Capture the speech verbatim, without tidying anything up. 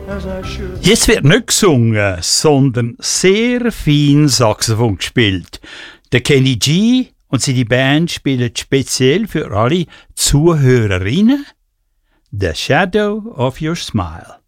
Jetzt wird nicht gesungen, sondern sehr fein Saxophon gespielt. Der Kenny G und seine Band spielen speziell für alle Zuhörerinnen The Shadow of Your Smile.